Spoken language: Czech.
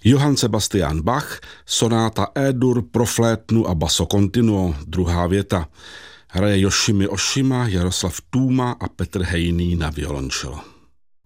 Johann Sebastian Bach, sonáta E-dur pro flétnu a basso continuo, druhá věta. Hraje Yoshimi Oshima, Jaroslav Tůma a Petr Hejný na violončelo.